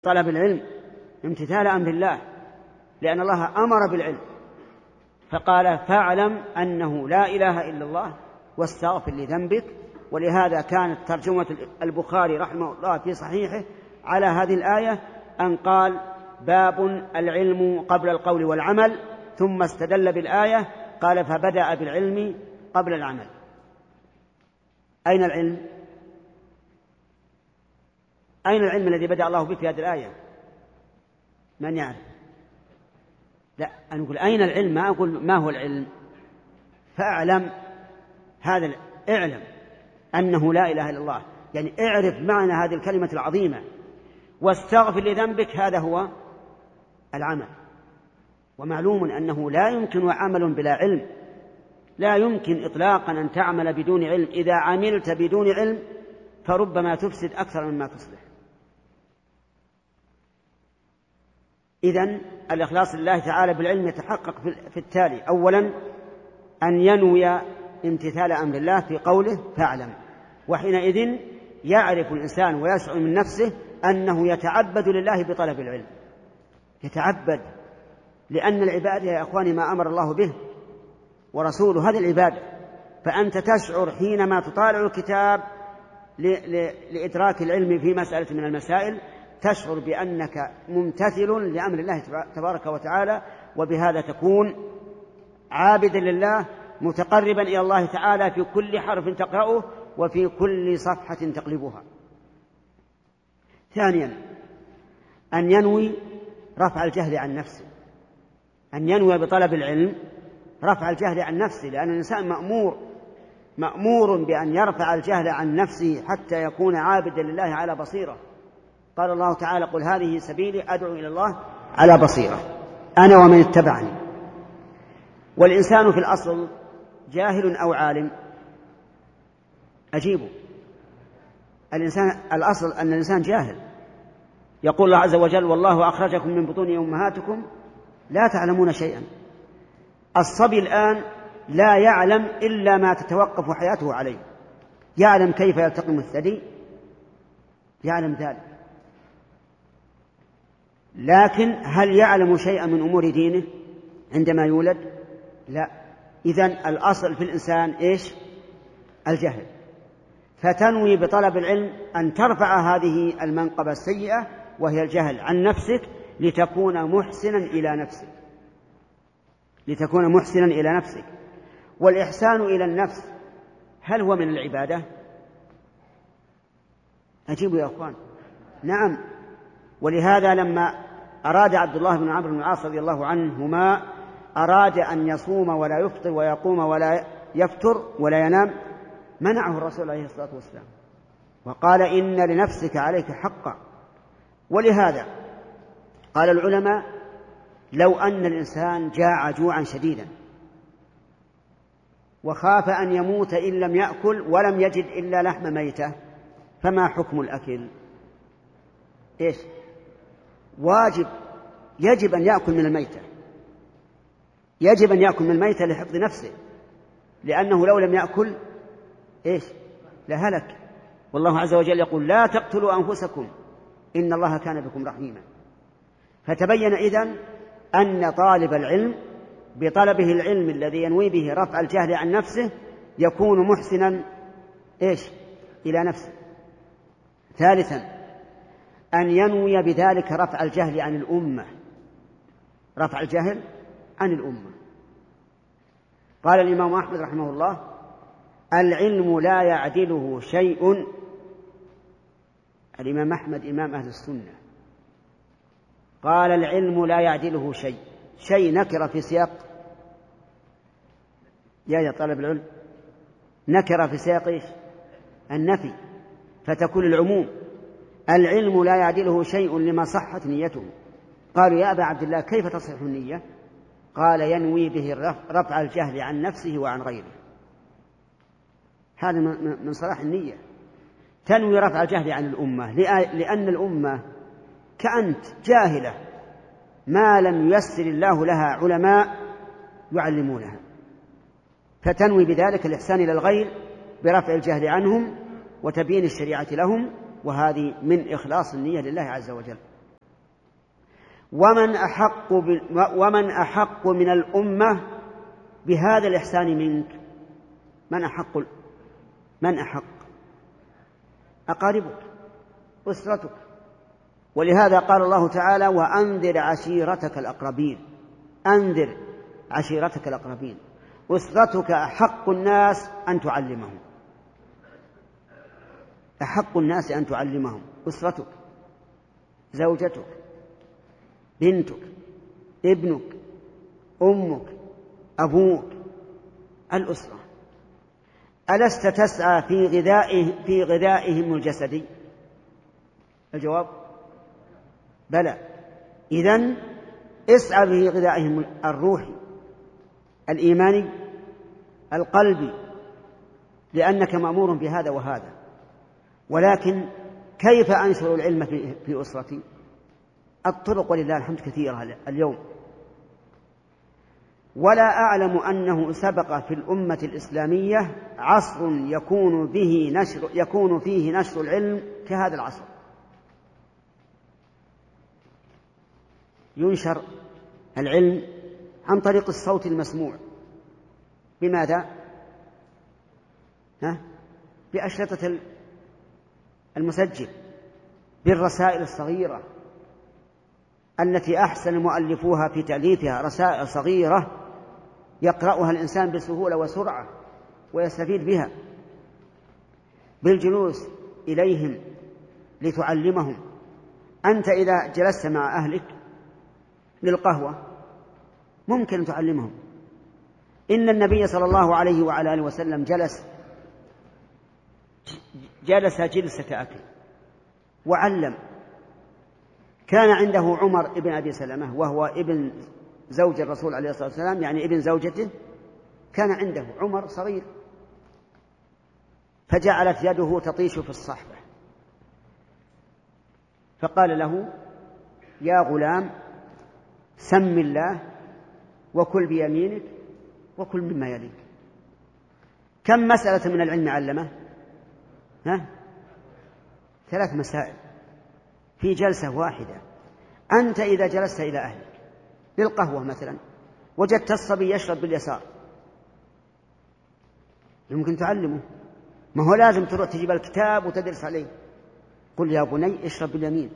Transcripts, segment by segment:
طلب العلم امتثال أمر الله، لأن الله أمر بالعلم فقال فاعلم أنه لا إله إلا الله واستغفر لذنبك. ولهذا كانت ترجمة البخاري رحمه الله في صحيحه على هذه الآية أن قال باب العلم قبل القول والعمل، ثم استدل بالآية قال فبدأ بالعلم قبل العمل. أين العلم؟ أين العلم الذي بدأ الله به في هذه الآية؟ من يعرف؟ لا، أنا أقول أين العلم، ما أقول ما هو العلم. فاعلم، هذا اعلم أنه لا إله إلا الله، يعني اعرف معنى هذه الكلمة العظيمة. واستغفر لذنبك، هذا هو العمل. ومعلوم أنه لا يمكن عمل بلا علم، لا يمكن إطلاقا أن تعمل بدون علم. إذا عملت بدون علم فربما تفسد أكثر مما تصلح. إذن الإخلاص لله تعالى بالعلم يتحقق في التالي: أولا أن ينوي امتثال أمر الله في قوله فاعلم، وحينئذ يعرف الإنسان ويشعر من نفسه أنه يتعبد لله بطلب العلم، يتعبد، لأن العبادة يا أخواني ما أمر الله به ورسوله، هذه العبادة. فأنت تشعر حينما تطالع الكتاب لإدراك العلم في مسألة من المسائل، تشعر بأنك ممتثل لأمر الله تبارك وتعالى، وبهذا تكون عابدا لله متقربا إلى الله تعالى في كل حرف تقرأه وفي كل صفحة تقلبها. ثانيا أن ينوي رفع الجهل عن نفسه، أن ينوي بطلب العلم رفع الجهل عن نفسه، لأن الإنسان مأمور بأن يرفع الجهل عن نفسه حتى يكون عابدا لله على بصيرة. قال الله تعالى قل هذه سبيلي أدعو إلى الله على بصيرة أنا ومن اتبعني. والإنسان في الأصل جاهل أو عالم؟ أجيبوا. الأصل أن الإنسان جاهل. يقول الله عز وجل والله أخرجكم من بطون أمهاتكم لا تعلمون شيئا. الصبي الآن لا يعلم إلا ما تتوقف حياته عليه. يعلم كيف يلتقم الثدي، يعلم ذلك، لكن هل يعلم شيئا من أمور دينه عندما يولد؟ لا. إذن الأصل في الإنسان إيش؟ الجهل. فتنوي بطلب العلم أن ترفع هذه المنقبة السيئة وهي الجهل عن نفسك لتكون محسنا إلى نفسك، لتكون محسنا إلى نفسك. والإحسان إلى النفس هل هو من العبادة؟ أجيبوا يا أخوان. نعم. ولهذا لما أراد عبد الله بن عمرو بن العاص رضي الله عنهما أراد أن يصوم ولا يفطر ويقوم ولا يفتر ولا ينام، منعه الرسول عليه الصلاة والسلام وقال إن لنفسك عليك حقا. ولهذا قال العلماء لو أن الإنسان جاع جوعا شديدا وخاف أن يموت إن لم يأكل ولم يجد إلا لحم ميتة، فما حكم الأكل؟ إيش؟ يجب أن يأكل من الميتة، يجب أن يأكل من الميتة لحفظ نفسه، لأنه لو لم يأكل إيش؟ لهلك. والله عز وجل يقول لا تقتلوا أنفسكم إن الله كان بكم رحيما. فتبين إذن أن طالب العلم بطلبه العلم الذي ينوي به رفع الجهل عن نفسه يكون محسنا إيش؟ إلى نفسه. ثالثا أن ينوي بذلك رفع الجهل عن الأمة، رفع الجهل عن الأمة. قال الإمام أحمد رحمه الله العلم لا يعدله شيء. الإمام أحمد إمام أهل السنة قال العلم لا يعدله شيء. شيء نكر في سياق يا طالب العلم، نكر في سياق إيش؟ النفي، فتكون العموم. العلم لا يعدله شيء لما صحت نيته. قالوا يا أبا عبد الله كيف تصح النية؟ قال ينوي به رفع الجهل عن نفسه وعن غيره. هذا من صلاح النية. تنوي رفع الجهل عن الأمة لأن الأمة كأنت جاهلة ما لم ييسر الله لها علماء يعلمونها، فتنوي بذلك الإحسان إلى الغير برفع الجهل عنهم وتبيين الشريعة لهم، وهذه من إخلاص النية لله عز وجل. ومن أحق من الأمة بهذا الإحسان منك؟ من أحق؟ أقاربك، أسرتك. ولهذا قال الله تعالى: وأنذر عشيرتك الأقربين. أنذر عشيرتك الأقربين. أسرتك أحق الناس أن تعلمهم، أحق الناس أن تعلمهم. أسرتك، زوجتك، بنتك، ابنك، أمك، أبوك، الأسرة. ألست تسعى في غذائهم الجسدي؟ الجواب بلى. إذن اسعى في غذائهم الروحي، الإيماني، القلبي، لأنك مأمور بهذا وهذا. ولكن كيف أنشر العلم في أسرتي؟ الطرق ولله الحمد كثيرة اليوم، ولا أعلم أنه سبق في الأمة الإسلامية عصر يكون فيه نشر العلم كهذا العصر. ينشر العلم عن طريق الصوت المسموع. بماذا؟ بأشرطة المسجل، بالرسائل الصغيرة التي أحسن مؤلفوها في تأليفها، رسائل صغيرة يقرأها الإنسان بسهولة وسرعة ويستفيد بها. بالجلوس إليهم لتعلمهم. أنت إذا جلست مع أهلك للقهوة ممكن أن تعلمهم. إن النبي صلى الله عليه وعلى آله وسلم جلس جلسة أكل وعلم. كان عنده عمر ابن أبي سلمة وهو ابن زوج الرسول عليه الصلاة والسلام، يعني ابن زوجته. كان عنده عمر صغير، فجعلت يده تطيش في الصحبة، فقال له: يا غلام، سم الله وكل بيمينك وكل مما يليك. كم مسألة من العلم علمه؟ 3 مسائل في جلسة واحدة. أنت إذا جلست إلى أهلك للقهوة مثلا وجدت الصبي يشرب باليسار، يمكن تعلمه. ما هو لازم تروح تجيب الكتاب وتدرس عليه. قل يا بني اشرب باليمين،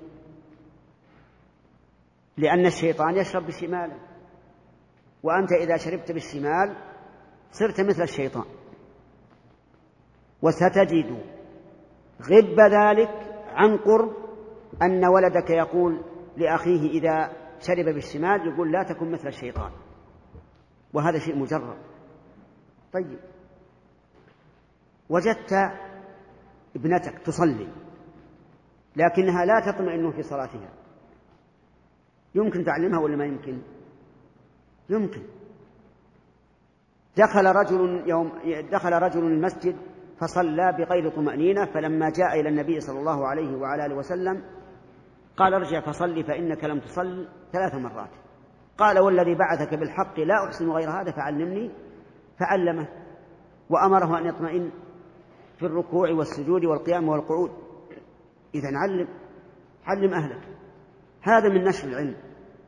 لأن الشيطان يشرب بالشمال، وأنت إذا شربت بالشمال صرت مثل الشيطان. وستجد غب ذلك عن قرب أن ولدك يقول لأخيه إذا شرب بالشمال يقول: لا تكن مثل الشيطان. وهذا شيء مجرب. طيب، وجدت ابنتك تصلي لكنها لا تطمئن في صلاتها، يمكن تعلمها ولا ما يمكن؟ يمكن. دخل رجل المسجد فصلى بغير طمأنينة، فلما جاء إلى النبي صلى الله عليه وعلى آله وسلم قال: ارجع فصلي فإنك لم تصل 3 مرات. قال: والذي بعثك بالحق لا أحسن غير هذا فعلمني. فعلمه وأمره أن يطمئن في الركوع والسجود والقيام والقعود. إذن علم أهلك. هذا من نشر العلم.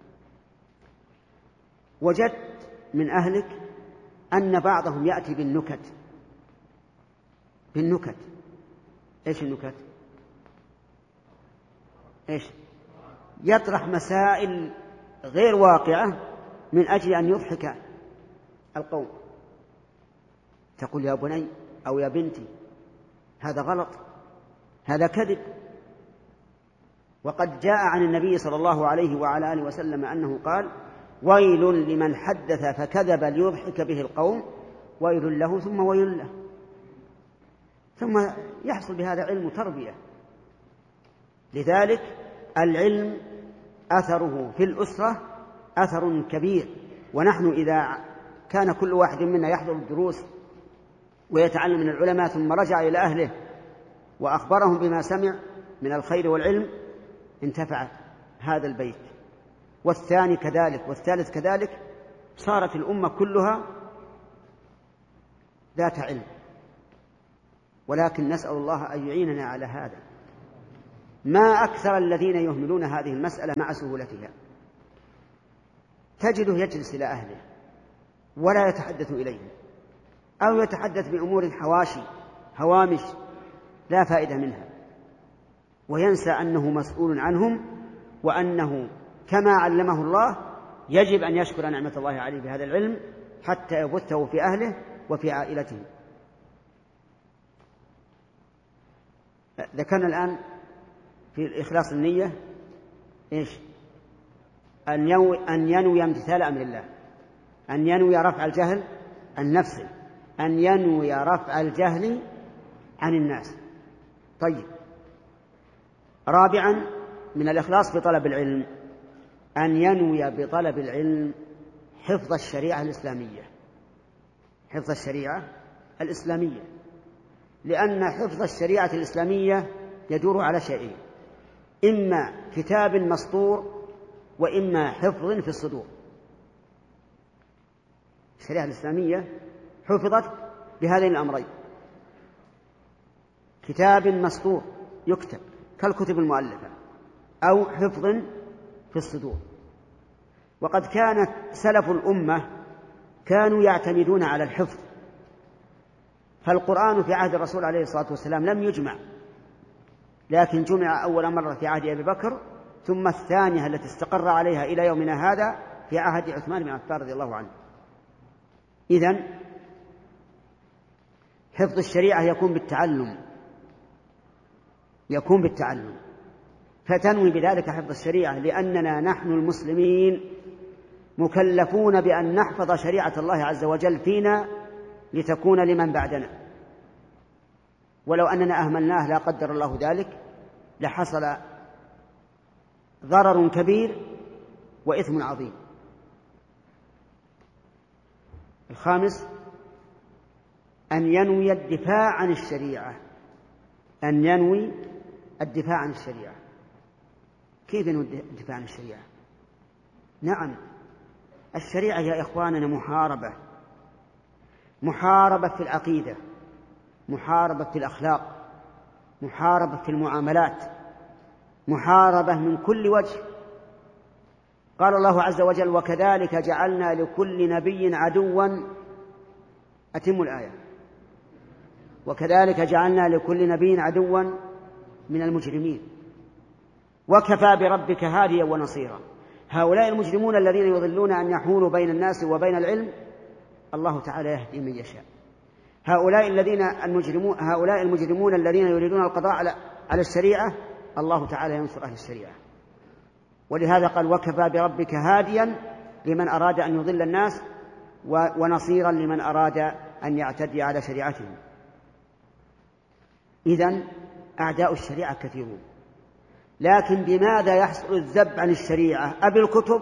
وجدت من أهلك أن بعضهم يأتي بالنكت. إيش النكت؟ إيش؟ يطرح مسائل غير واقعة من أجل أن يضحك القوم. تقول: يا بني أو يا بنتي، هذا غلط، هذا كذب. وقد جاء عن النبي صلى الله عليه وعلى آله وسلم أنه قال: ويل لمن حدث فكذب ليضحك به القوم، ويل له ثم ويل له. ثم يحصل بهذا علم تربية. لذلك العلم أثره في الأسرة أثر كبير. ونحن إذا كان كل واحد منا يحضر الدروس ويتعلم من العلماء ثم رجع إلى أهله وأخبرهم بما سمع من الخير والعلم، انتفع هذا البيت، والثاني كذلك، والثالث كذلك، صارت الأمة كلها ذات علم. ولكن نسأل الله أن يعيننا على هذا. ما أكثر الذين يهملون هذه المسألة مع سهولتها. تجده يجلس إلى أهله ولا يتحدث إليهم، أو يتحدث بأمور حواشي هوامش لا فائدة منها، وينسى أنه مسؤول عنهم، وأنه كما علمه الله يجب أن يشكر نعمة الله عليه بهذا العلم حتى يبثه في أهله وفي عائلته. ذكرنا الآن في إخلاص النية إيش؟ أن ينوي امتثال أمر الله، أن ينوي رفع الجهل عن نفسه، أن ينوي رفع الجهل عن الناس. طيب، رابعا من الإخلاص في طلب العلم أن ينوي بطلب العلم حفظ الشريعة الإسلامية، حفظ الشريعة الإسلامية، لأن حفظ الشريعة الإسلامية يدور على شيئين: إما كتاب مسطور، وإما حفظ في الصدور. الشريعة الإسلامية حفظت بهذين الأمرين: كتاب مسطور يكتب كالكتب المؤلفة، أو حفظ في الصدور. وقد كانت سلف الأمة كانوا يعتمدون على الحفظ، فالقرآن في عهد الرسول عليه الصلاة والسلام لم يجمع، لكن جمع أول مرة في عهد أبي بكر، ثم الثانية التي استقر عليها إلى يومنا هذا في عهد عثمان بن عفان رضي الله عنه. إذن حفظ الشريعة يكون بالتعلم، فتنوي بذلك حفظ الشريعة، لأننا نحن المسلمين مكلفون بأن نحفظ شريعة الله عز وجل فينا لتكون لمن بعدنا، ولو أننا أهملناه لا قدر الله ذلك لحصل ضرر كبير وإثم عظيم. الخامس أن ينوي الدفاع عن الشريعة، أن ينوي الدفاع عن الشريعة. كيف ينوي الدفاع عن الشريعة؟ نعم، الشريعة يا إخواننا محاربة في العقيدة، محاربة في الأخلاق، محاربة في المعاملات، محاربة من كل وجه. قال الله عز وجل: وكذلك جعلنا لكل نبي عدوا، أتم الآية، وكذلك جعلنا لكل نبي عدوا من المجرمين وكفى بربك هاديا ونصيرا. هؤلاء المجرمون الذين يضلون أن يحولوا بين الناس وبين العلم، الله تعالى يهدي من يشاء. هؤلاء المجرمون الذين يريدون القضاء على الشريعة، الله تعالى ينصر أهل الشريعة. ولهذا قال: وكفى بربك هاديا لمن أراد أن يضل الناس، ونصيرا لمن أراد أن يعتدي على شريعتهم. إذن أعداء الشريعة كثيرون، لكن بماذا يحصل الذب عن الشريعة؟ أبالكتب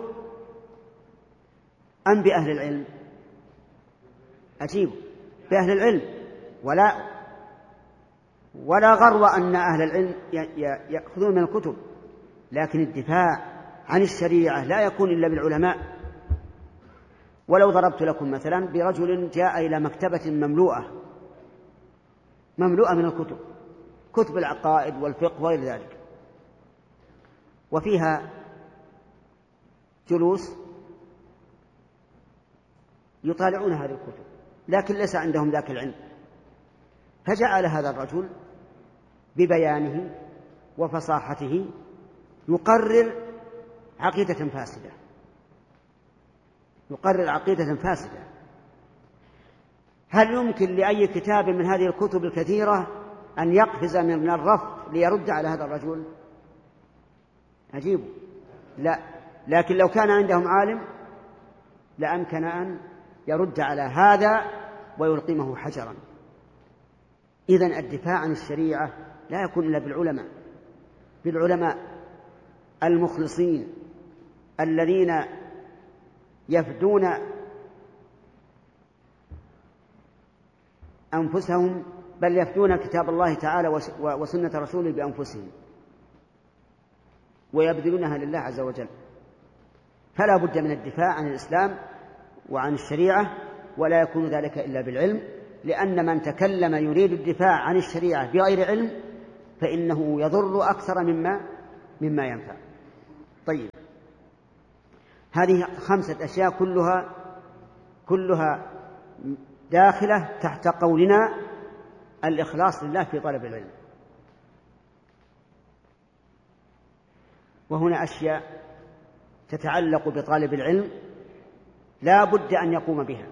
أم بأهل العلم؟ أجيب: بأهل العلم. ولا غرو أن أهل العلم يأخذون من الكتب، لكن الدفاع عن الشريعة لا يكون إلا بالعلماء. ولو ضربت لكم مثلا برجل جاء إلى مكتبة مملوءة من الكتب، كتب العقائد والفقه وغير ذلك، وفيها جلوس يطالعون هذه الكتب، لكن ليس عندهم ذاك العلم، فجعل هذا الرجل ببيانه وفصاحته يقرر عقيدة فاسدة. هل يمكن لأي كتاب من هذه الكتب الكثيرة أن يقفز من الرف ليرد على هذا الرجل؟ أجيبه: لا. لكن لو كان عندهم عالم لأمكن أن يرد على هذا ويلقمه حجرا. إذن الدفاع عن الشريعة لا يكون إلا بالعلماء المخلصين الذين يفدون أنفسهم، بل يفدون كتاب الله تعالى وسنة رسوله بأنفسهم، ويبذلونها لله عز وجل. فلا بد من الدفاع عن الإسلام وعن الشريعة، ولا يكون ذلك إلا بالعلم، لأن من تكلم يريد الدفاع عن الشريعة بغير علم فإنه يضر أكثر مما ينفع. طيب، هذه 5 أشياء كلها داخلة تحت قولنا الإخلاص لله في طلب العلم. وهنا أشياء تتعلق بطالب العلم لا بد أن يقوم بها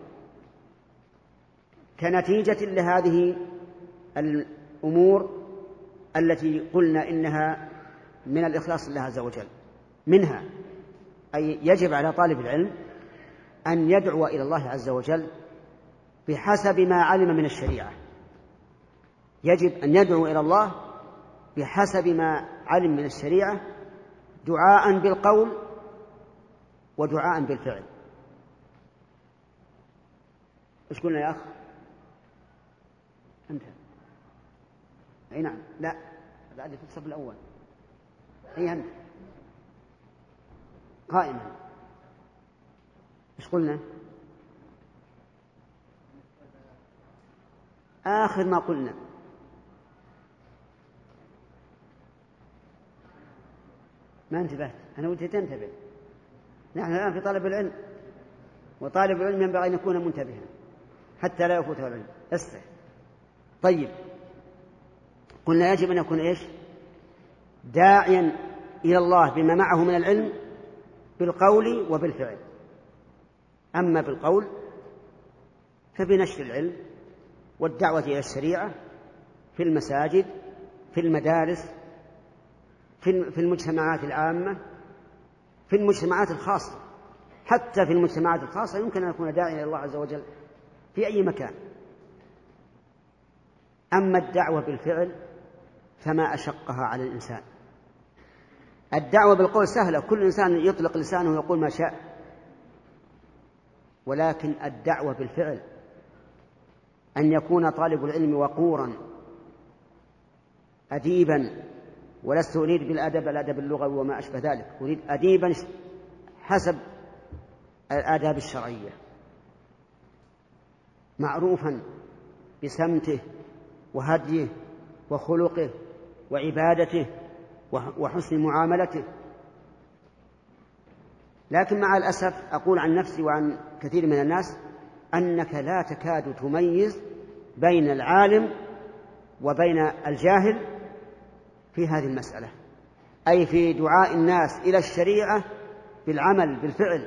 كنتيجة لهذه الأمور التي قلنا إنها من الإخلاص لله عز وجل. منها أي يجب على طالب العلم أن يدعو إلى الله عز وجل بحسب ما علم من الشريعة. يجب أن يدعو إلى الله بحسب ما علم من الشريعة، دعاء بالقول ودعاء بالفعل. إيش قلنا يا أخ؟ أنت أي نعم، لا بعد في الصف الأول. أي أنت قائما. إيش قلنا؟ آخر ما قلنا ما انتبهت. أنا ودي تنتبه. نحن الآن في طالب العلم، وطالب العلم ينبغي أن يكون منتبها حتى لا يفوته العلم. استح. طيب، قلنا يجب أن يكون إيش؟ داعيا إلى الله بما معه من العلم بالقول وبالفعل. أما بالقول فبنشر العلم والدعوة إلى الشريعة في المساجد، في المدارس، في المجتمعات العامة، في المجتمعات الخاصة. حتى في المجتمعات الخاصة يمكن أن يكون داعيا إلى الله عز وجل في أي مكان. أما الدعوة بالفعل فما أشقها على الإنسان. الدعوة بالقول سهلة، كل إنسان يطلق لسانه ويقول ما شاء، ولكن الدعوة بالفعل أن يكون طالب العلم وقورا أديبا، ولست أريد بالأدب الأدب اللغوي وما أشبه ذلك، أريد أديبا حسب الآداب الشرعية، معروفا بسمته وهديه وخلقه وعبادته وحسن معاملته. لكن مع الأسف أقول عن نفسي وعن كثير من الناس أنك لا تكاد تميز بين العالم وبين الجاهل في هذه المسألة، أي في دعاء الناس إلى الشريعة بالعمل بالفعل.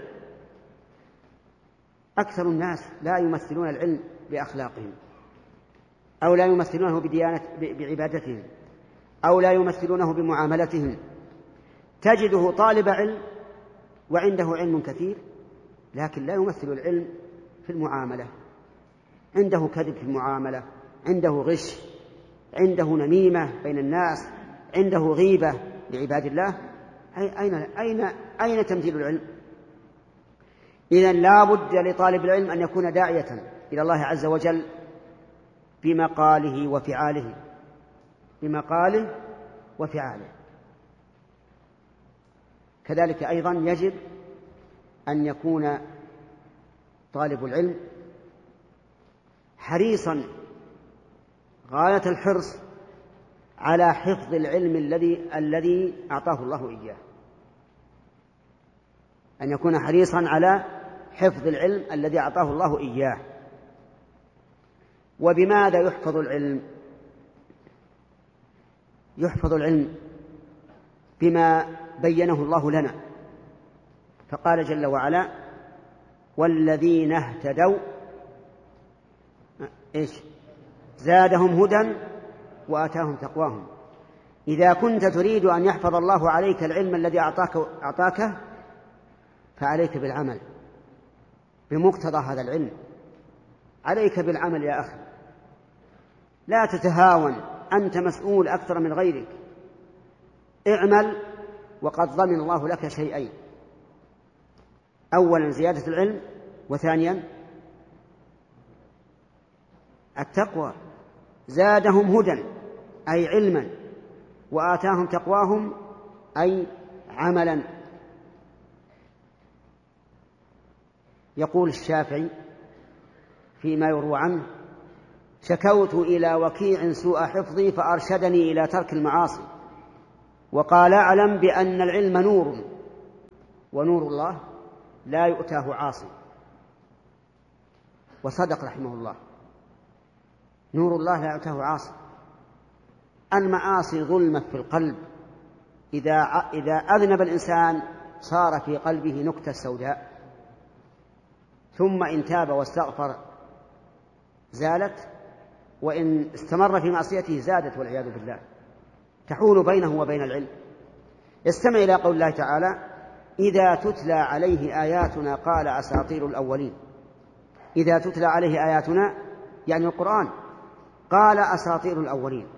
أكثر الناس لا يمثلون العلم بأخلاقهم، أو لا يمثلونه بعبادتهم، أو لا يمثلونه بمعاملتهم. تجده طالب علم وعنده علم كثير، لكن لا يمثل العلم في المعاملة. عنده كذب في المعاملة، عنده غش، عنده نميمة بين الناس، عنده غيبة لعباد الله. أين تمثيل العلم؟ إذن لا بد لطالب العلم أن يكون داعية إلى الله عز وجل بمقاله وفعاله، بمقاله وفعاله. كذلك أيضا يجب أن يكون طالب العلم حريصا غاية الحرص على حفظ العلم الذي أعطاه الله إياه، أن يكون حريصا على حفظ العلم الذي أعطاه الله إياه. وبماذا يحفظ العلم؟ يحفظ العلم بما بينه الله لنا، فقال جل وعلا: والذين اهتدوا زادهم هدى وآتاهم تقواهم. إذا كنت تريد أن يحفظ الله عليك العلم الذي أعطاك فعليك بالعمل بمقتضى هذا العلم. عليك بالعمل يا أخي، لا تتهاون، أنت مسؤول أكثر من غيرك. اعمل وقد ضمن الله لك شيئين: أولا زيادة العلم، وثانيا التقوى. زادهم هدى أي علما، وآتاهم تقواهم أي عملا. يقول الشافعي فيما يروى عنه: شكوت إلى وكيع سوء حفظي فأرشدني إلى ترك المعاصي، وقال: أعلم بأن العلم نور، ونور الله لا يؤتاه عاصي. وصدق رحمه الله، نور الله لا يؤتاه عاصي. المعاصي ظلمة في القلب، إذا أذنب الإنسان صار في قلبه نكتة سوداء، ثم إن تاب واستغفر زالت، وإن استمر في معصيته زادت والعياذ بالله، تحول بينه وبين العلم. استمع إلى قول الله تعالى: إذا تتلى عليه آياتنا قال أساطير الأولين. إذا تتلى عليه آياتنا يعني القرآن، قال أساطير الأولين.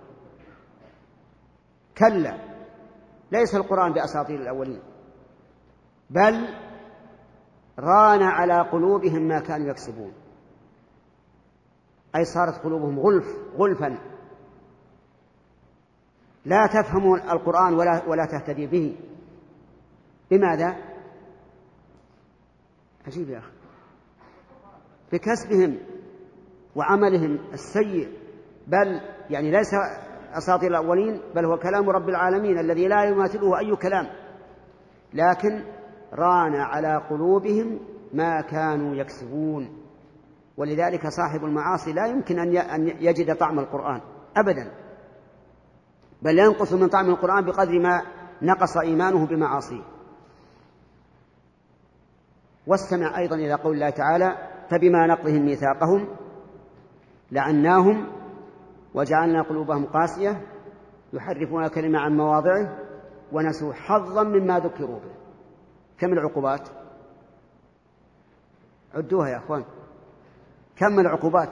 كلا، ليس القرآن بأساطير الأولين، بل ران على قلوبهم ما كانوا يكسبون، أي صارت قلوبهم غلفا، لا تفهم القرآن ولا تهتدي به. بماذا؟ عجيب يا أخي، بكسبهم وعملهم السيء، بل يعني ليس أساطير الأولين، بل هو كلام رب العالمين الذي لا يماثله أي كلام، لكن ران على قلوبهم ما كانوا يكسبون. ولذلك صاحب المعاصي لا يمكن أن يجد طعم القرآن أبدا، بل ينقص من طعم القرآن بقدر ما نقص إيمانه بمعاصيه. واستمع أيضا إلى قول الله تعالى: فبما نقضهم ميثاقهم لعناهم وجعلنا قلوبهم قاسية يحرفون الكلمة عن مواضعه ونسوا حظا مما ذكروا به. كم العقوبات؟ عدوها يا أخوان، كم العقوبات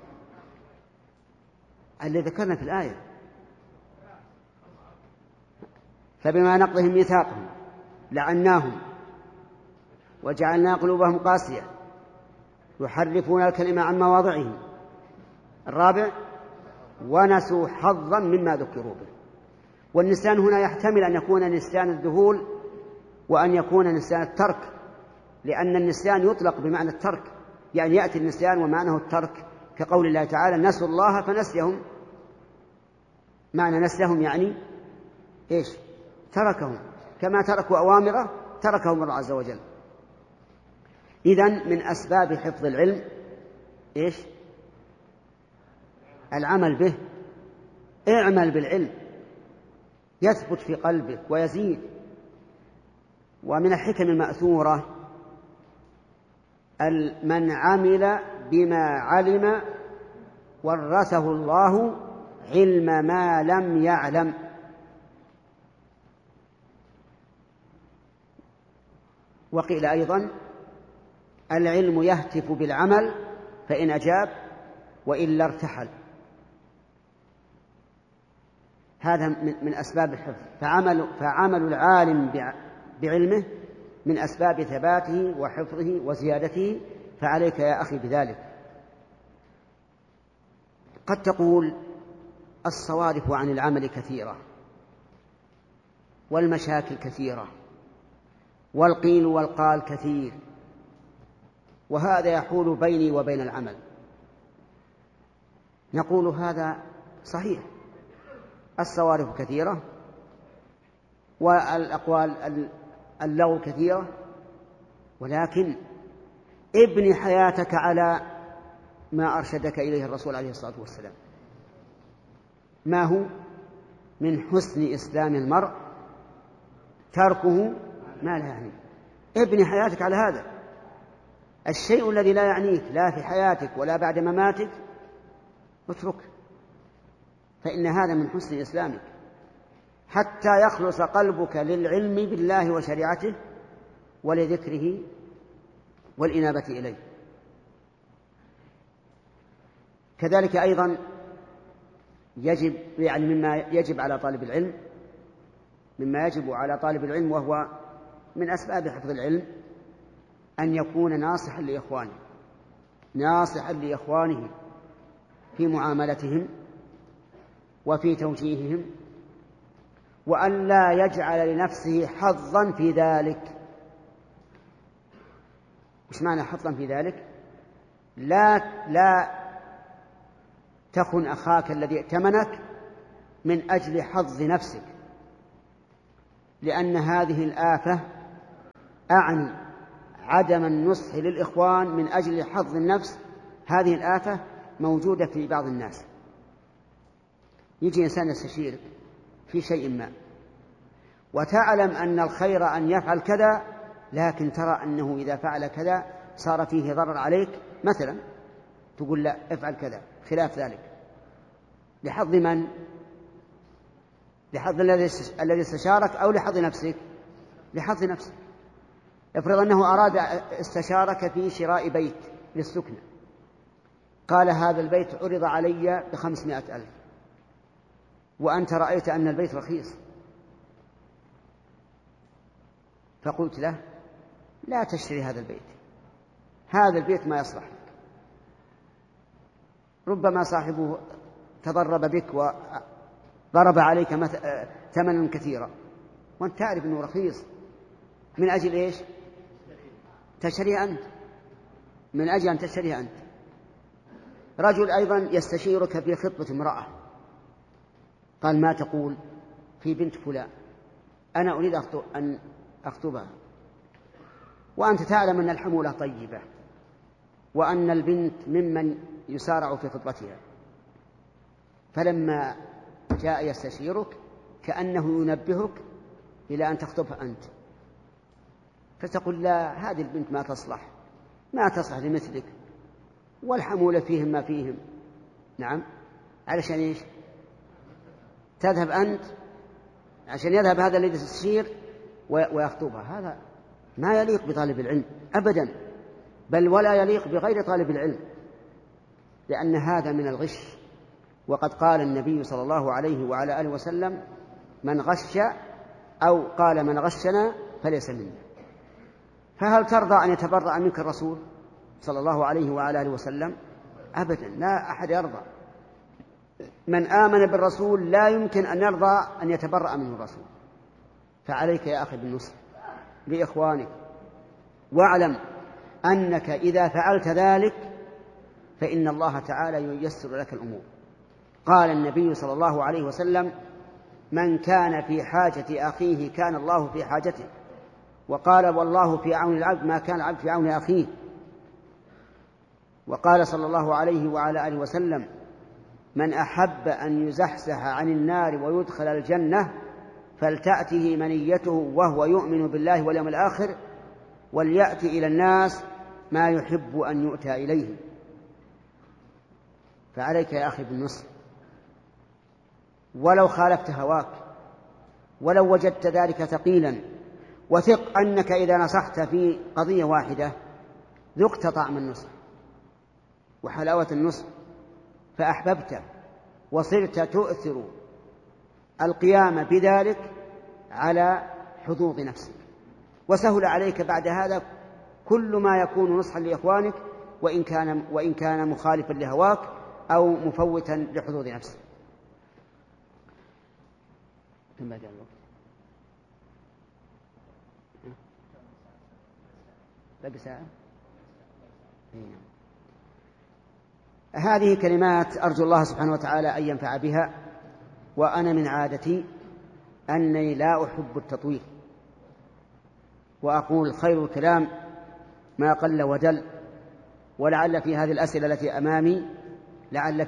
اللي ذكرنا في الآية؟ فبما نقضهم ميثاقهم لعناهم وجعلنا قلوبهم قاسية يحرفون الكلمة عن مواضعه. الرابع: ونسوا حظا مما ذكروا به. والنسيان هنا يحتمل أن يكون نسيان الذهول وأن يكون نسيان الترك، لأن النسيان يطلق بمعنى الترك، يعني يأتي النسيان ومعناه الترك، كقول الله تعالى: نسوا الله فنسيهم. معنى نسيهم يعني إيش؟ تركهم، كما تركوا أوامره تركهم الله عز وجل. إذن من أسباب حفظ العلم إيش؟ العمل به. اعمل بالعلم يثبت في قلبك ويزيد. ومن الحكم المأثورة: من عمل بما علم ورثه الله علم ما لم يعلم. وقيل أيضا: العلم يهتف بالعمل فإن أجاب وإلا ارتحل. هذا من أسباب الحفظ. فعمل العالم بعلمه من أسباب ثباته وحفظه وزيادته، فعليك يا أخي بذلك. قد تقول: الصوارف عن العمل كثيرة، والمشاكل كثيرة، والقيل والقال كثير، وهذا يحول بيني وبين العمل. نقول: هذا صحيح، الصوارف كثيرة والأقوال اللغو كثيرة، ولكن ابن حياتك على ما أرشدك إليه الرسول عليه الصلاة والسلام. ما هو؟ من حسن إسلام المرء تركه ما لا يعنيه. ابن حياتك على هذا. الشيء الذي لا يعنيك لا في حياتك ولا بعد مماتك اتركه، فإن هذا من حسن إسلامك، حتى يخلص قلبك للعلم بالله وشريعته ولذكره والإنابة إليه. كذلك أيضا يجب مما يجب على طالب العلم، مما يجب على طالب العلم وهو من أسباب حفظ العلم، أن يكون ناصحا لإخوانه، ناصحا لإخوانه في معاملتهم وفي توجيههم، وأن لا يجعل لنفسه حظا في ذلك. وش معنى حظا في ذلك؟ لا تخن أخاك الذي ائتمنك من أجل حظ نفسك، لأن هذه الآفة أعني عدم النصح للإخوان من أجل حظ النفس، هذه الآفة موجودة في بعض الناس. يجي إنسان يستشيرك في شيء ما وتعلم أن الخير أن يفعل كذا، لكن ترى أنه إذا فعل كذا صار فيه ضرر عليك، مثلا تقول لا افعل كذا خلاف ذلك، لحظ من؟ لحظ الذي استشارك أو لحظ نفسك؟ لحظ نفسك. افرض أنه أراد استشارك في شراء بيت للسكنة، قال هذا البيت عرض علي ب500,000 وأنت رأيت أن البيت رخيص، فقلت له لا تشتري هذا البيت، هذا البيت ما يصلح لك، ربما صاحبه تضرب بك وضرب عليك ثمنا كثيرا وأنت تعرف أنه رخيص، من أجل إيش؟ تشتريه أنت، من أجل أن تشتريه أنت. رجل أيضا يستشيرك في خطبة امرأة، قال ما تقول في بنت فلان، أنا أريد أن أخطبها، وأنت تعلم أن الحمولة طيبة وأن البنت ممن يسارع في خطبتها، فلما جاء يستشيرك كأنه ينبهك إلى أن تخطبها أنت، فتقول لا هذه البنت ما تصلح لمثلك، والحمولة فيهم ما فيهم. نعم، علشان إيش؟ تذهب أنت عشان يذهب هذا الذي تستشير ويخطبها. هذا ما يليق بطالب العلم أبدا، بل ولا يليق بغير طالب العلم، لأن هذا من الغش. وقد قال النبي صلى الله عليه وعلى آله وسلم من غش، أو قال من غشنا فليس منا. فهل ترضى أن يتبرأ منك الرسول صلى الله عليه وعلى آله وسلم؟ أبدا، لا أحد يرضى. من آمن بالرسول لا يمكن أن يرضى أن يتبرأ منه الرسول. فعليك يا أخي بالنصح لإخوانك، واعلم أنك إذا فعلت ذلك فإن الله تعالى ييسر لك الأمور. قال النبي صلى الله عليه وسلم من كان في حاجة أخيه كان الله في حاجته، وقال والله في عون العبد ما كان العبد في عون أخيه. وقال صلى الله عليه وعلى آله وسلم من أحب أن يزحزح عن النار ويدخل الجنة فلتأته منيته وهو يؤمن بالله واليوم الآخر وليأتي إلى الناس ما يحب أن يؤتى إليه. فعليك يا أخي بالنصح، ولو خالفت هواك، ولو وجدت ذلك ثقيلا، وثق أنك إذا نصحت في قضية واحدة ذقت طعم النصح وحلاوة النصح فأحببته وصرت تؤثر القيام بذلك على حظوظ نفسك، وسهل عليك بعد هذا كل ما يكون نصحا لإخوانك وإن كان مخالفا لهواك أو مفوتا لحظوظ نفسك. ثم بعد الوقت باقي ساعة. هذه كلمات أرجو الله سبحانه وتعالى أن ينفع بها. وأنا من عادتي أنني لا أحب التطويل، وأقول خير الكلام ما قل ودل، ولعل في هذه الأسئلة التي أمامي لعل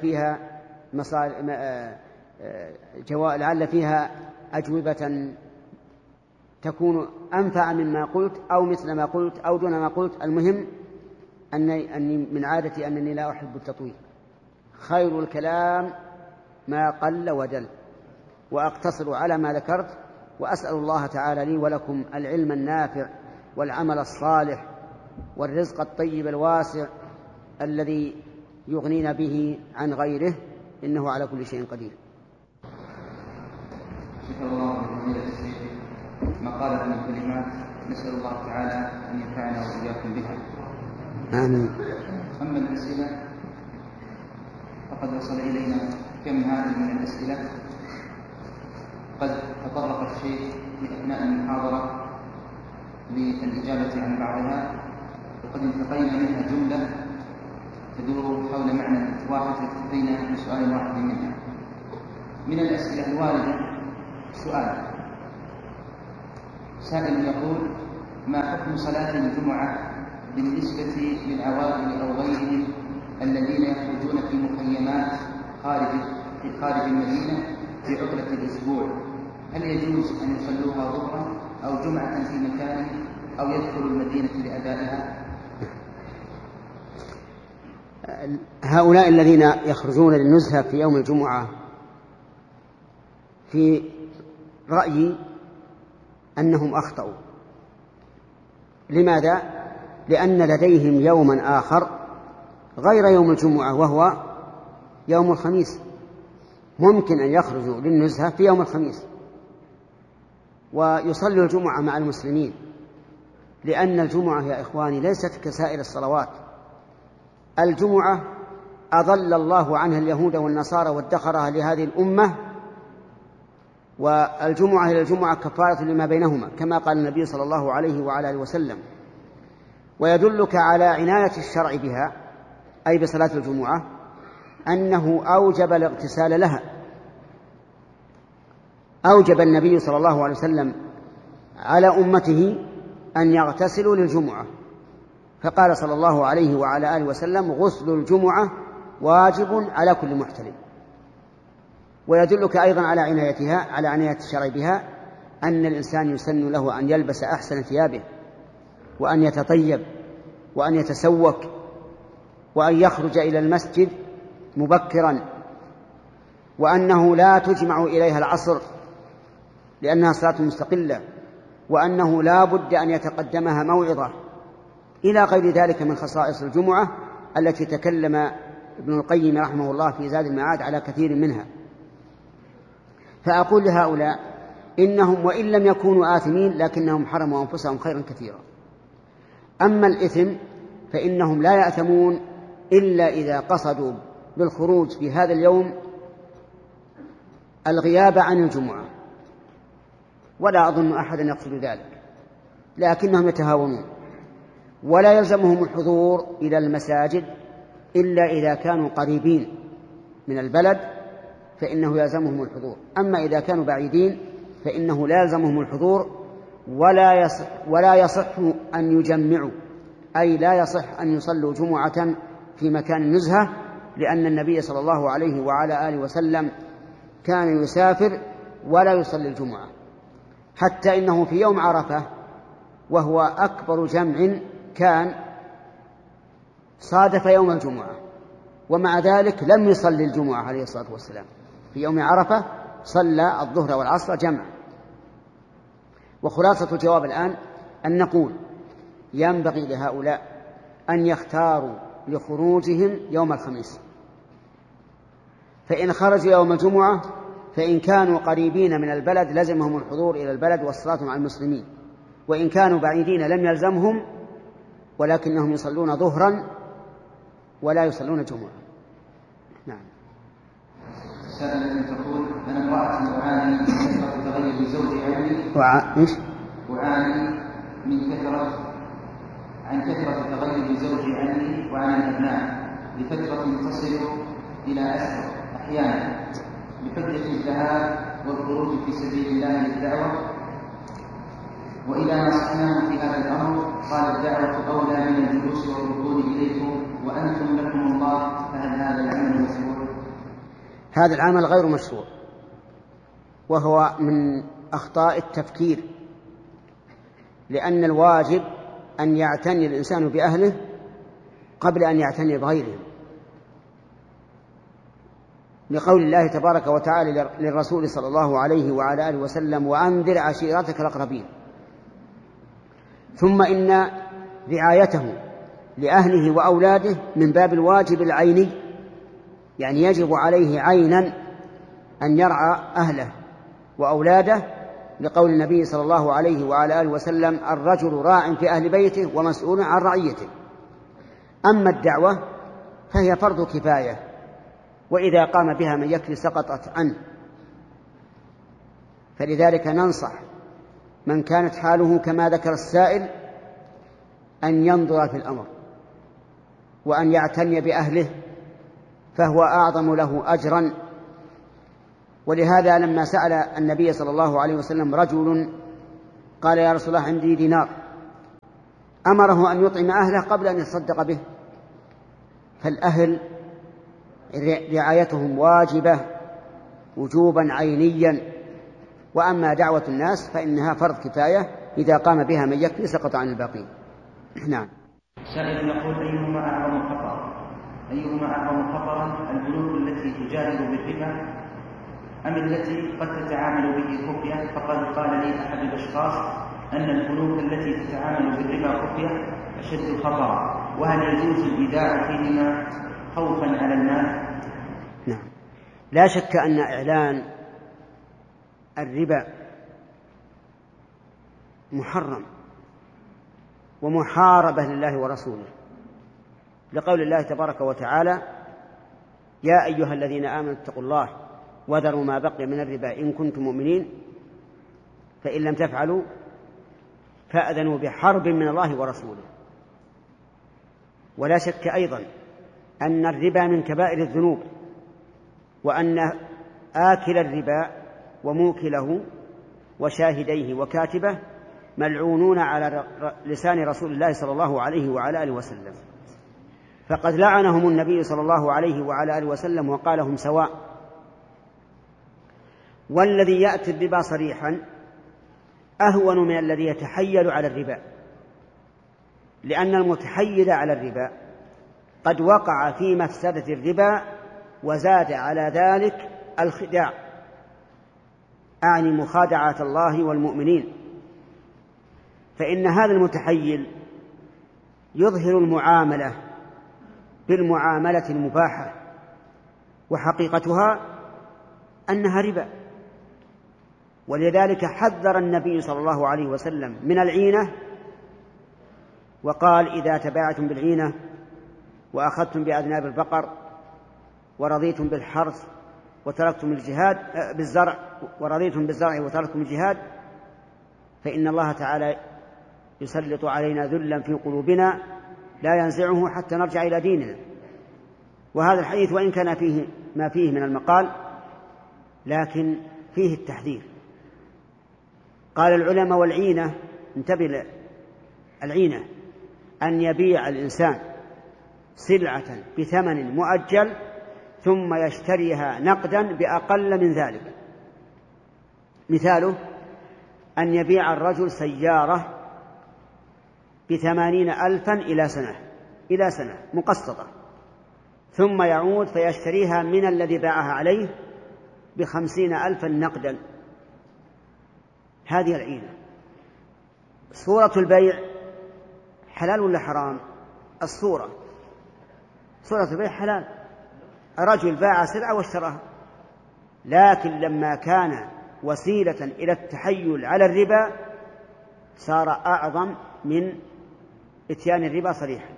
فيها أجوبة تكون أنفع مما قلت أو مثل ما قلت أو دون ما قلت. المهم أني من عادتي أنني لا أحب التطويل، خير الكلام ما قل ودل، وأقتصر على ما ذكرت، وأسأل الله تعالى لي ولكم العلم النافع والعمل الصالح والرزق الطيب الواسع الذي يغنينا به عن غيره، إنه على كل شيء قدير. شكر الله لفضيلة الشيخ ما قال من الكلمات، نسأل الله تعالى أن ينفعنا وإياكم بها. آمين. أما الأسئلة فقد وصل إلينا كم هذه من الأسئلة، قد تطرق الشيخ في أثناء المحاضرة للإجابة عن بعضها، وقد انتقينا منها جملة تدور حول معنى واحد فاكتفينا بسؤال واحد منها. من الأسئلة الواردة سؤال سائل يقول ما حكم صلاة الجمعة بالنسبة للعوائل أو غيرهم الذين يخرجون في مخيمات خارج المدينة في عطلة الأسبوع؟ هل يجوز أن يصلوها ظهرا أو جمعة في مكان أو يدخلوا المدينة لأدائها؟ هؤلاء الذين يخرجون للنزهة في يوم الجمعة في رأيي أنهم أخطأوا. لماذا؟ لأن لديهم يوما آخر غير يوم الجمعة وهو يوم الخميس. ممكن أن يخرجوا للنزهة في يوم الخميس ويصلوا الجمعة مع المسلمين، لأن الجمعة يا إخواني ليست كسائر الصلوات. الجمعة أضل الله عنها اليهود والنصارى وادخرها لهذه الأمة، والجمعة إلى الجمعة كفارة لما بينهما كما قال النبي صلى الله عليه وعلى آله وسلم. ويدلك على عناية الشرع بها أي بصلاة الجمعة أنه أوجب الاغتسال لها. أوجب النبي صلى الله عليه وسلم على أمته أن يغتسلوا للجمعة، فقال صلى الله عليه وعلى آله وسلم: غسل الجمعة واجب على كل محتلم. ويدلك أيضا على عنايتها، على عناية الشرع بها، أن الإنسان يسن له أن يلبس أحسن ثيابه وأن يتطيب وأن يتسوك وأن يخرج إلى المسجد مبكرا، وأنه لا تجمع إليها العصر لأنها صلاة مستقلة، وأنه لا بد أن يتقدمها موعظة، إلى غير ذلك من خصائص الجمعة التي تكلم ابن القيم رحمه الله في زاد المعاد على كثير منها. فأقول لهؤلاء إنهم وإن لم يكونوا آثمين لكنهم حرموا أنفسهم خيرا كثيرا. أما الإثم فإنهم لا يأثمون إلا إذا قصدوا بالخروج في هذا اليوم الغياب عن الجمعة، ولا أظن أحدا يقصد ذلك، لكنهم يتهاونون. ولا يلزمهم الحضور إلى المساجد إلا إذا كانوا قريبين من البلد فإنه يلزمهم الحضور. أما إذا كانوا بعيدين فإنه لا يلزمهم الحضور، ولا يصح أن يجمعوا، أي لا يصح أن يصلوا جمعة في مكان نزهة، لأن النبي صلى الله عليه وعلى آله وسلم كان يسافر ولا يصلي الجمعة، حتى إنه في يوم عرفة وهو أكبر جمع كان صادف يوم الجمعة، ومع ذلك لم يصلي الجمعة عليه الصلاة والسلام. في يوم عرفة صلى الظهر والعصر جمع. وخلاصة الجواب الآن أن نقول ينبغي لهؤلاء أن يختاروا لخروجهم يوم الخميس، فإن خرجوا يوم الجمعة فإن كانوا قريبين من البلد لزمهم الحضور إلى البلد والصلاة مع المسلمين، وإن كانوا بعيدين لم يلزمهم، ولكنهم يصلون ظهرا ولا يصلون جمعة. نعم. سائلة تقول: أنا امرأة أعاني من كثرة تغير زوجي عن كثرة تغير زوجي عني وعن الأبناء لفترة تصل إلى أسفل أحيانا بحجة الذهاب والخروج في سبيل الله للدعوة، وإذا نصحناه في هذا الأمر قال: الدعوة أولى من الجلوس والركود إليكم وأنتم لكم الله، فهل هذا العمل مشروع؟ هذا العمل غير مشروع، وهو من أخطاء التفكير، لأن الواجب أن يعتني الإنسان بأهله قبل أن يعتني بغيرهم، لقول الله تبارك وتعالى للرسول صلى الله عليه وعلى آله وسلم: وأنذر عشيرتك الأقربين. ثم إن رعايته لأهله وأولاده من باب الواجب العيني، يعني يجب عليه عينا أن يرعى أهله وأولاده، لقول النبي صلى الله عليه وعلى آله وسلم: الرجل راع في أهل بيته ومسؤول عن رعيته. أما الدعوة فهي فرض كفاية، وإذا قام بها من يكفي سقطت عنه، فلذلك ننصح من كانت حاله كما ذكر السائل أن ينظر في الأمر وأن يعتني بأهله، فهو أعظم له أجرا. ولهذا لما سأل النبي صلى الله عليه وسلم رجل قال: يا رسول الله عندي دينار أمره أن يطعم أهله قبل أن يتصدق به. فالأهل رعايتهم واجبة وجوبا عينيا، وأما دعوة الناس فإنها فرض كفاية، إذا قام بها من يكفي سقط عن الباقين. نعم. سائل يقول: أيهما أعظم خطرا، البنوك التي تجادل بالربا أم التي قد تتعامل به خفية؟ فقد قال لي أحد الأشخاص أن البنوك التي تتعامل بالربا خفية أشد خطرا، وهل يجوز الإيداع فيهما خوفا على المال؟ نعم، لا شك أن إعلان الربا محرم ومحاربة لله ورسوله، لقول الله تبارك وتعالى: يا أيها الذين آمنوا اتقوا الله وذروا ما بقي من الربا إن كنتم مؤمنين، فإن لم تفعلوا فأذنوا بحرب من الله ورسوله. ولا شك أيضا أن الربا من كبائر الذنوب، وأن آكل الربا وموكله وشاهديه وكاتبه ملعونون على لسان رسول الله صلى الله عليه وعلى آله وسلم، فقد لعنهم النبي صلى الله عليه وعلى آله وسلم وقال: هم سواء. والذي يأتي الربا صريحا أهون من الذي يتحيل على الربا، لأن المتحيل على الربا قد وقع في مفسدة الربا وزاد على ذلك الخداع، أعني مخادعة الله والمؤمنين. فإن هذا المتحيل يظهر المعاملة بالمعاملة المباحة، وحقيقتها أنها ربا. ولذلك حذر النبي صلى الله عليه وسلم من العينة، وقال: إذا تبايعتم بالعينة وأخذتم بأذناب البقر ورضيتم بالحرث وتركتم الجهاد بالزرع ورضيتم بالزرع وتركتم الجهاد فإن الله تعالى يسلط علينا ذلا في قلوبنا لا ينزعه حتى نرجع إلى ديننا. وهذا الحديث وإن كان فيه ما فيه من المقال لكن فيه التحذير. قال العلماء: والعينة، انتبه، العينة أن يبيع الإنسان سلعة بثمن مؤجل ثم يشتريها نقدا بأقل من ذلك. مثاله أن يبيع الرجل سيارة ب80,000 إلى سنة مقسطة، ثم يعود فيشتريها من الذي باعها عليه ب50,000 نقدا. هذه العينة. صورة البيع حلال ولا حرام؟ صورة البيع حلال، الرجل باع سلعة واشتراها، لكن لما كان وسيلة إلى التحيل على الربا صار أعظم من إتيان الربا صريحا.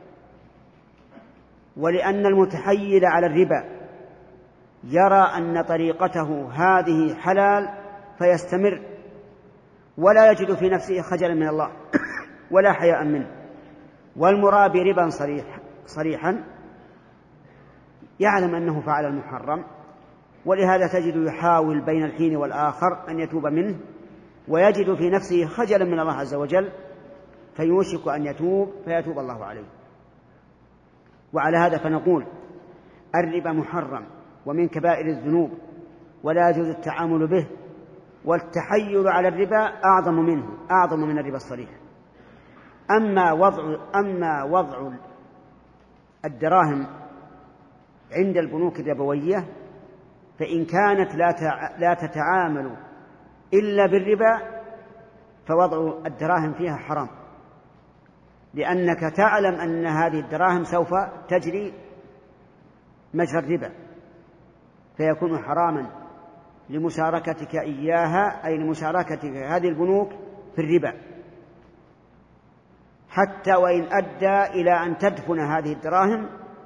ولأن المتحيل على الربا يرى أن طريقته هذه حلال فيستمر، ولا يجد في نفسه خجلا من الله ولا حياء منه. والمرابي ربا صريحا يعلم أنه فعل المحرم، ولهذا تجد يحاول بين الحين والآخر أن يتوب منه، ويجد في نفسه خجلا من الله عز وجل فيوشك أن يتوب فيتوب الله عليه. وعلى هذا فنقول: الربا محرم ومن كبائر الذنوب ولا يجوز التعامل به، والتحيل على الربا أعظم من الربا الصريح. أما وضع الدراهم عند البنوك الربوية فإن كانت لا تتعامل إلا بالربا فوضع الدراهم فيها حرام، لأنك تعلم أن هذه الدراهم سوف تجري مجرى الربا، فيكون حراما لمشاركتك إياها، أي لمشاركتك هذه البنوك في الربا، حتى وإن أدى إلى أن تدفن هذه الدراهم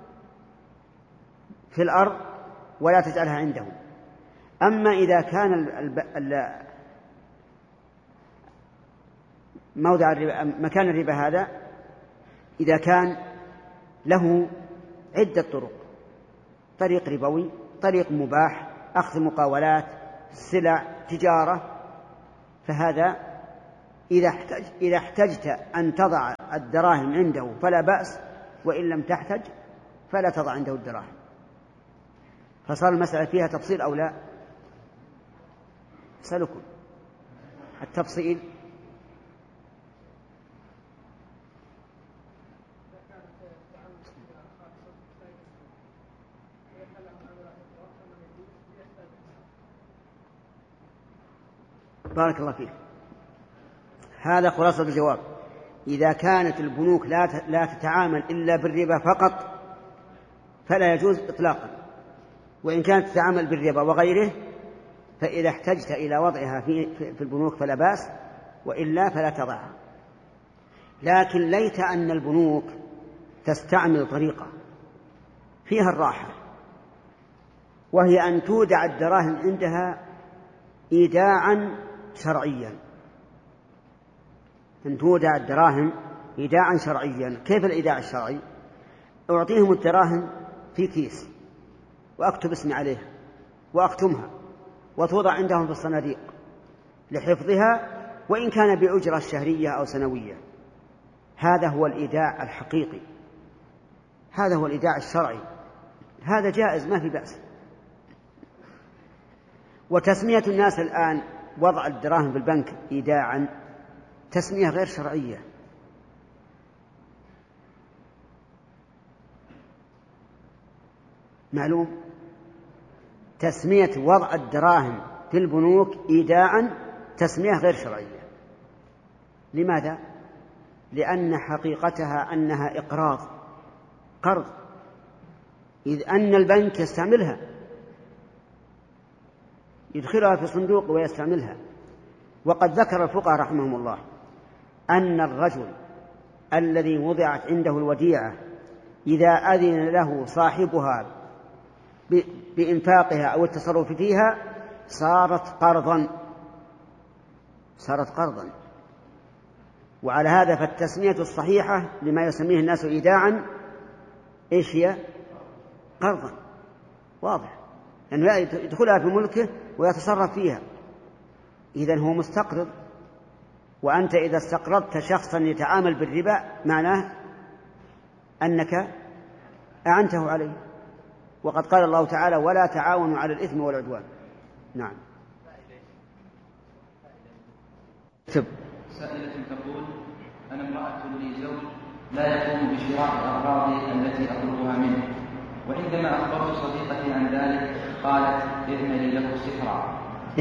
في الأرض ولا تجعلها عندهم. أما إذا كان موضع الربا مكان الربا هذا إذا كان له عدة طرق: طريق ربوي، طريق مباح، أخذ مقاولات، سلع، تجارة، فهذا إذا احتجت أن تضع الدراهم عنده فلا بأس، وإن لم تحتج فلا تضع عنده الدراهم. فصار المسألة فيها تفصيل أو لا؟ أسألكم التفصيل. بارك الله فيك. هذا خلاصة الجواب. إذا كانت البنوك لا تتعامل إلا بالربا فقط فلا يجوز إطلاقا، وإن كانت تتعامل بالربا وغيره فإذا احتجت إلى وضعها في البنوك فلا بأس، وإلا فلا تضعها. لكن ليت أن البنوك تستعمل طريقة فيها الراحة، وهي أن تودع الدراهم عندها إيداعا شرعيا. أن تودع الدراهم إيداعا شرعيا. كيف الإيداع الشرعي؟ أعطيهم الدراهم في كيس وأكتب اسمي عليها وأختمها وتوضع عندهم في الصناديق لحفظها، وإن كان بأجرة شهرية أو سنوية. هذا هو الإيداع الحقيقي، هذا هو الإيداع الشرعي، هذا جائز ما في بأس. وتسمية الناس الآن وضع الدراهم في البنك إيداعا تسمية غير شرعية. معلوم؟ تسمية وضع الدراهم في البنوك إيداعا تسمية غير شرعية. لماذا؟ لأن حقيقتها أنها إقراض، قرض، إذ أن البنك يستعملها، يدخلها في صندوق ويستعملها. وقد ذكر الفقهاء رحمهم الله أن الرجل الذي وضعت عنده الوديعة إذا أذن له صاحبها بإنفاقها أو التصرف فيها صارت قرضا. وعلى هذا فالتسمية الصحيحة لما يسميه الناس إيداعا إيش هي؟ قرضا، واضح، لأنه يعني يدخلها في ملكه ويتصرف فيها، إذن هو مستقرض. وأنت إذا استقرضت شخصا يتعامل بالربا معناه أنك أعنته عليه، وقد قال الله تعالى ولا تعاونوا على الإثم والعدوان. نعم. سائلة تقول أنا امرأة لي زوج لا يقوم بشراء أغراضي التي أطلبها منه، وعندما أخبرت صديقتي عن ذلك قالت اعملي له سحرا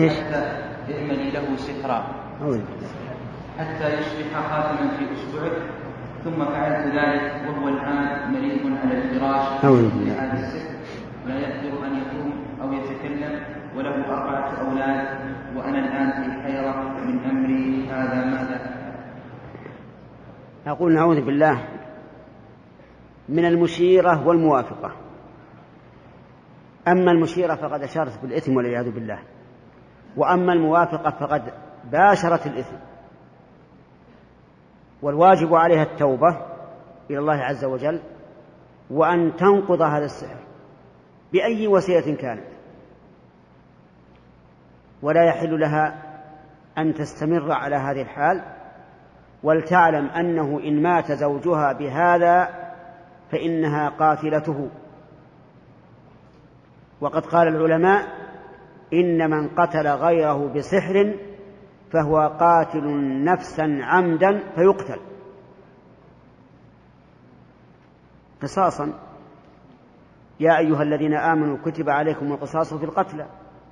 حتى يصبح خاتما في أسبوعك، ثم فعلت ذلك وهو الآن مريض على الفراش بهذا السحر، لا يقدر أن يقوم أو يتكلم، وله 4 أولاد، وأنا الآن في حيرة من أمري هذا، ماذا؟ أقول نعوذ بالله من المشيرة والموافقة. أما المشيرة فقد أشارت بالإثم والعياذ بالله، وأما الموافقة فقد باشرت الإثم. والواجب عليها التوبة إلى الله عز وجل، وأن تنقض هذا السحر بأي وسيلة كانت، ولا يحل لها أن تستمر على هذه الحال، ولتعلم أنه إن مات زوجها بهذا فإنها قاتلته. وقد قال العلماء إن من قتل غيره بسحر فهو قاتل نفسا عمدا فيقتل قصاصا. يا أيها الذين آمنوا كتب عليكم القصاص في القتلى،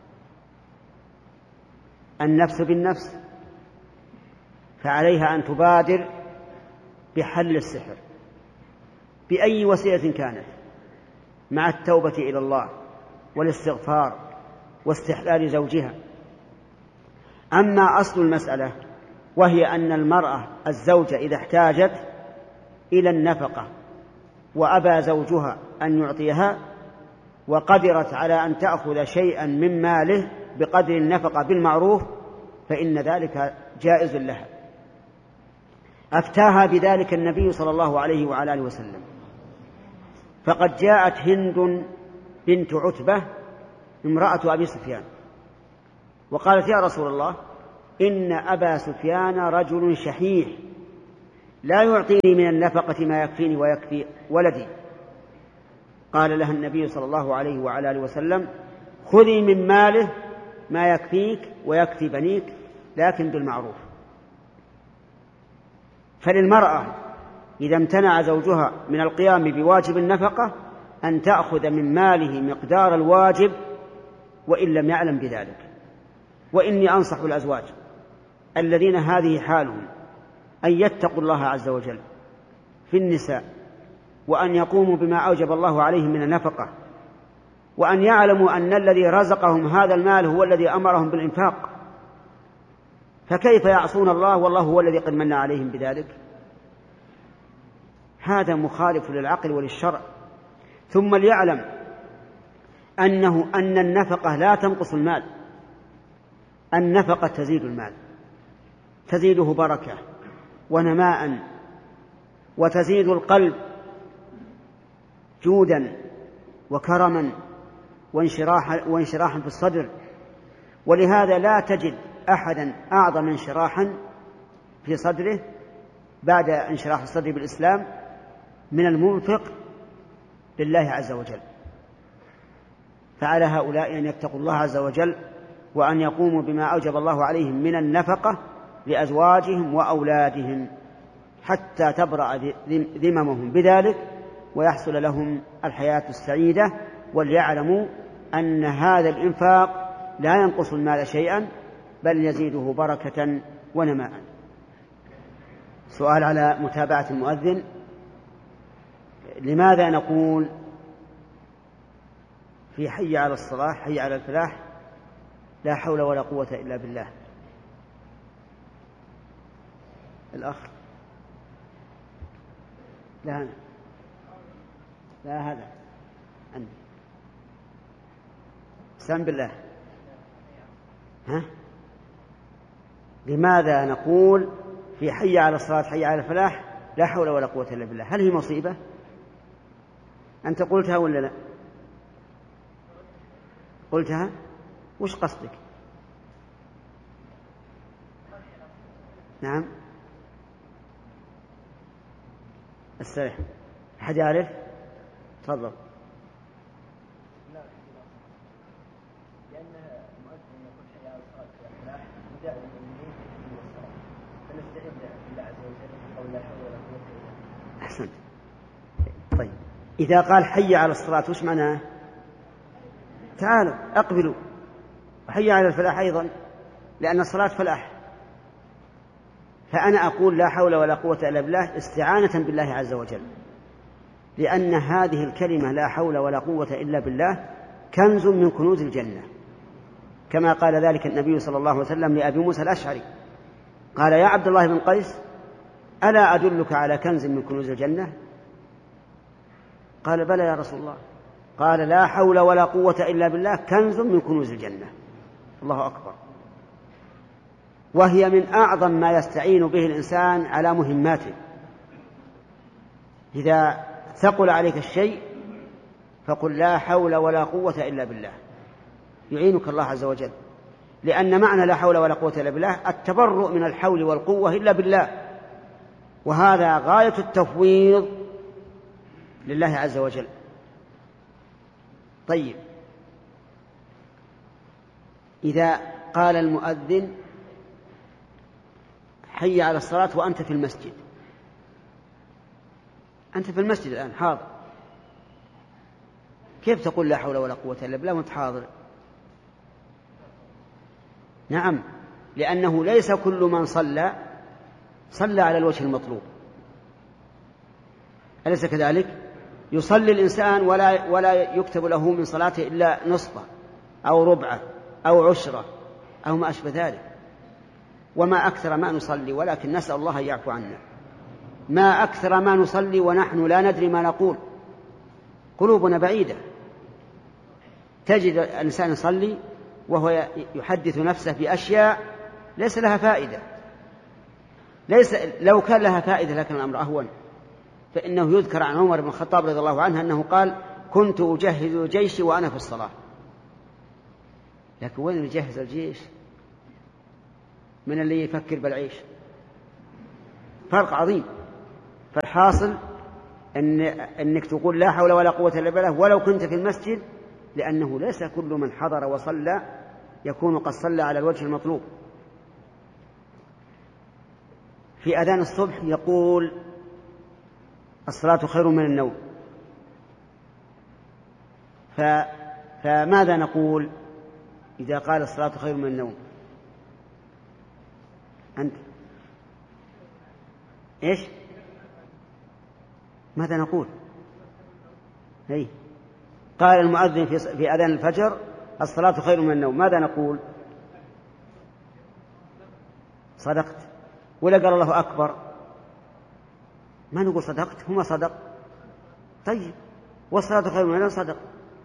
النفس بالنفس، فعليها أن تبادر بحل السحر بأي وسيلة كانت، مع التوبة إلى الله والاستغفار واستحلال زوجها. أما أصل المسألة وهي أن المرأة الزوجة إذا احتاجت إلى النفقة وأبى زوجها أن يعطيها، وقدرت على أن تأخذ شيئا من ماله بقدر النفقة بالمعروف، فإن ذلك جائز لها. أفتاها بذلك النبي صلى الله عليه وعلى آله وسلم، فقد جاءت هند بنت عتبة امرأة أبي سفيان وقالت يا رسول الله إن أبا سفيان رجل شحيح لا يعطيني من النفقة ما يكفيني ويكفي ولدي. قال لها النبي صلى الله عليه وعلى آله وسلم: خذي من ماله ما يكفيك ويكفي بنيك، لكن بالمعروف. فللمرأة إذا امتنع زوجها من القيام بواجب النفقة أن تأخذ من ماله مقدار الواجب وإن لم يعلم بذلك. وإني أنصح الأزواج الذين هذه حالهم أن يتقوا الله عز وجل في النساء، وأن يقوموا بما أوجب الله عليهم من النفقة، وأن يعلموا أن الذي رزقهم هذا المال هو الذي أمرهم بالإنفاق، فكيف يعصون الله والله هو الذي قد من عليهم بذلك؟ هذا مخالف للعقل وللشرع. ثم ليعلم أن النفقة لا تنقص المال، النفقة تزيد المال، تزيده بركة ونماء، وتزيد القلب جودا وكرما وانشراحا في الصدر. ولهذا لا تجد أحدا أعظم انشراحا في صدره بعد انشراح الصدر بالإسلام من المنفق لله عز وجل. فعلى هؤلاء أن يتقوا الله عز وجل وأن يقوموا بما أوجب الله عليهم من النفقة لأزواجهم وأولادهم حتى تبرأ ذممهم بذلك ويحصل لهم الحياة السعيدة. وليعلموا أن هذا الإنفاق لا ينقص المال شيئا بل يزيده بركة ونماء. سؤال على متابعة المؤذن: لماذا نقول في حي على الصلاة حي على الفلاح لا حول ولا قوة إلا بالله؟ الأخ لا هذا عندي سم بالله. لماذا نقول في حي على الصلاة حي على الفلاح لا حول ولا قوة إلا بالله؟ هل هي مصيبة؟ أنت قلتها ولا لا؟ قلتها؟ وش قصدك؟ نعم السرح. أحد يعرف؟ تفضل. أحسنت. طيب إذا قال حي على الصلاة وش معناه؟ تعالوا أقبلوا، وحي على الفلاح أيضا، لأن الصلاة فلاح. فأنا أقول لا حول ولا قوة إلا بالله استعانة بالله عز وجل، لأن هذه الكلمة لا حول ولا قوة إلا بالله كنز من كنوز الجنة، كما قال ذلك النبي صلى الله عليه وسلم لأبي موسى الأشعري، قال: يا عبد الله بن قيس ألا أدلك على كنز من كنوز الجنة؟ قال: بلى يا رسول الله. قال: لا حول ولا قوة إلا بالله كنز من كنوز الجنة. الله أكبر. وهي من أعظم ما يستعين به الإنسان على مهماته. إذا ثقل عليك الشيء فقل لا حول ولا قوة إلا بالله، يعينك الله عز وجل، لأن معنى لا حول ولا قوة إلا بالله التبرؤ من الحول والقوة إلا بالله، وهذا غاية التفويض لله عز وجل. طيب إذا قال المؤذن حي على الصلاة وأنت في المسجد، أنت في المسجد الآن حاضر، كيف تقول لا حول ولا قوة إلا بالله وأنت حاضر؟ نعم، لأنه ليس كل من صلى على الوجه المطلوب، أليس كذلك؟ يصلي الإنسان ولا يكتب له من صلاته إلا نصفه أو ربعه أو عشرة أو ما أشبه ذلك، وما أكثر ما نصلي، ولكن نسأل الله أن يعفو عنا. ما أكثر ما نصلي ونحن لا ندري ما نقول، قلوبنا بعيدة. تجد الإنسان يصلي وهو يحدث نفسه بأشياء ليس لها فائدة، لو كان لها فائدة لكن الأمر أهون. فإنه يذكر عن عمر بن الخطاب رضي الله عنه أنه قال: كنت أجهز جيشي وأنا في الصلاة. لكن وين يجهز الجيش من اللي يفكر بالعيش؟ فرق عظيم. فالحاصل أنك تقول لا حول ولا قوة إلا بالله ولو كنت في المسجد، لأنه ليس كل من حضر وصلى يكون قد صلى على الوجه المطلوب. في أذان الصبح يقول الصلاة خير من النوم، فماذا نقول إذا قال الصلاة خير من النوم؟ أنت إيش؟ ماذا نقول؟ هي قال المؤذن في أذان الفجر الصلاة خير من النوم، ماذا نقول؟ صدقت. ولا قال الله أكبر ما نقول صدقت، هما صدق. طيب والصلاة خير من النوم صدق.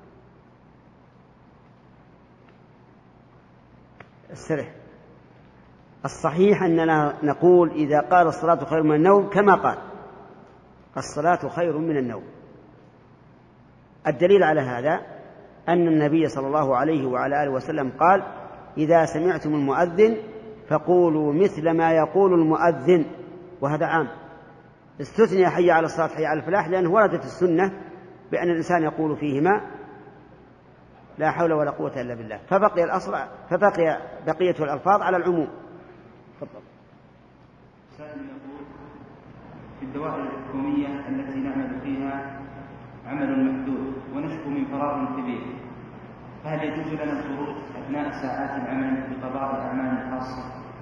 السرح الصحيح أننا نقول إذا قال الصلاة خير من النوم كما قال الصلاة خير من النوم. الدليل على هذا أن النبي صلى الله عليه وعلى آله وسلم قال إذا سمعتم المؤذن فقولوا مثل ما يقول المؤذن، وهذا عام. استثني حي على الصلاة حي على الفلاح لأنه وردت السنة بأن الإنسان يقول فيهما لا حول ولا قوة إلا بالله، فبقي بقية الألفاظ على العموم. تفضل. سائل يقول في الدوائر الحكومية التي نعمل فيها عمل محدود ونشكو من فراغ كبير، فهل يجوز لنا الخروج أثناء ساعات العمل بقضاء الأعمال الخاصة؟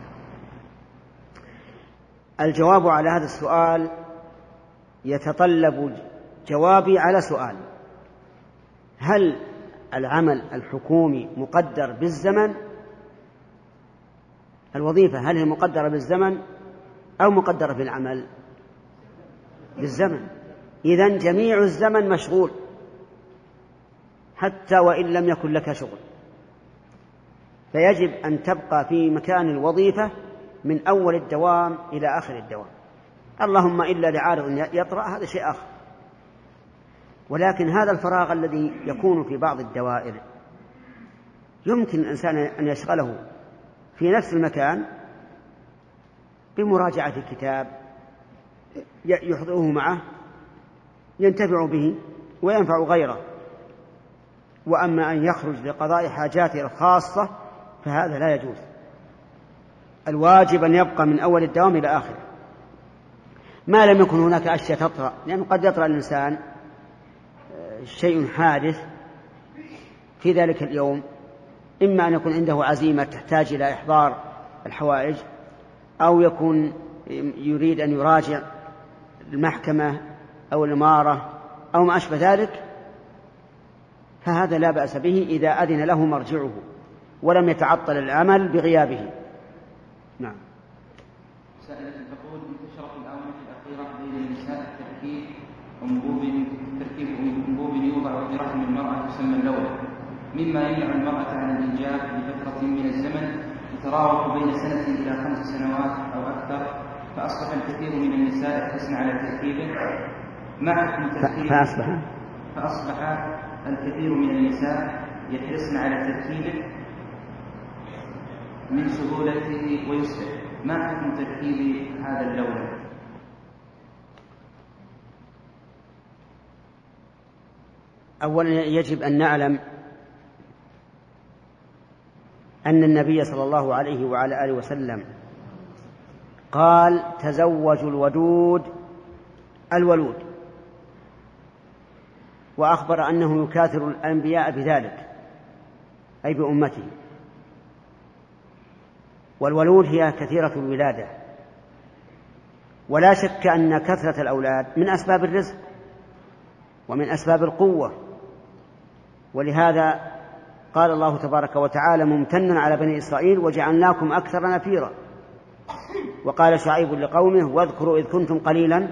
الجواب على هذا السؤال يتطلب جوابي على سؤال: هل العمل الحكومي مقدر بالزمن؟ الوظيفة هل هي مقدرة بالزمن أو مقدرة بالعمل؟ بالزمن. إذن جميع الزمن مشغول حتى وإن لم يكن لك شغل، فيجب أن تبقى في مكان الوظيفة من أول الدوام إلى آخر الدوام، اللهم إلا لعارض يطرأ، هذا شيء آخر. ولكن هذا الفراغ الذي يكون في بعض الدوائر يمكن الإنسان أن يشغله في نفس المكان بمراجعة الكتاب يحضره معه ينتفع به وينفع غيره. وأما أن يخرج لقضاء حاجاته الخاصة فهذا لا يجوز، الواجب أن يبقى من أول الدوام إلى آخره ما لم يكن هناك أشياء تطرأ، لأنه قد يطرأ الإنسان شيء حادث في ذلك اليوم، إما أن يكون عنده عزيمة تحتاج إلى إحضار الحوائج، أو يكون يريد أن يراجع المحكمة أو الإمارة أو ما أشبه ذلك، فهذا لا بأس به إذا أذن له مرجعه ولم يتعطل العمل بغيابه. نعم. سائلة تقول: انتشر في الآونة الأخيرة بين النساء تركيب أنبوب يوضع في رحم المرأة يسمى اللولب، مما يمنع المرأة عن الإنجاب لفترة من الزمن تتراوح بين سنة إلى 5 سنوات أو أكثر، فأصبح الكثير من النساء يحرصن على تركيبه. ما حكم تركيبه؟ فأصبح الكثير من النساء يحرصن على تركيبه من سهولته ويسره، ما حكم تركيب هذا اللون؟ أولا يجب أن نعلم أن النبي صلى الله عليه وعلى آله وسلم قال: تزوجوا الودود الولود، وأخبر أنه يكاثر الأنبياء بذلك أي بأمته. والولود هي كثيرة الولادة، ولا شك أن كثرة الأولاد من أسباب الرزق ومن أسباب القوة، ولهذا قال الله تبارك وتعالى ممتنا على بني إسرائيل: وجعلناكم أكثر نفيرا. وقال شعيب لقومه: واذكروا إذ كنتم قليلا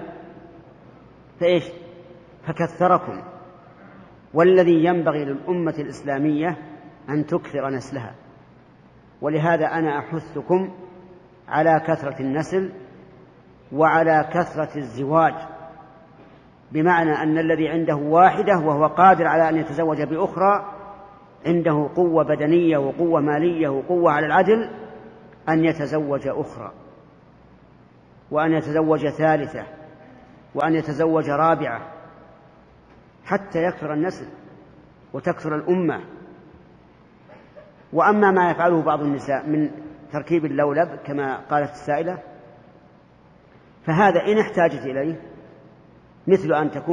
فكثركم. والذي ينبغي للأمة الإسلامية أن تكثر نسلها، ولهذا أنا أحثكم على كثرة النسل وعلى كثرة الزواج، بمعنى أن الذي عنده واحدة وهو قادر على أن يتزوج بأخرى، عنده قوة بدنية وقوة مالية وقوة على العدل، أن يتزوج أخرى وأن يتزوج ثالثة وأن يتزوج رابعة حتى يكثر النسل وتكثر الأمة. وأما ما يفعله بعض النساء من تركيب اللولب كما قالت السائلة، فهذا إن احتاجت إليه مثل أن تكون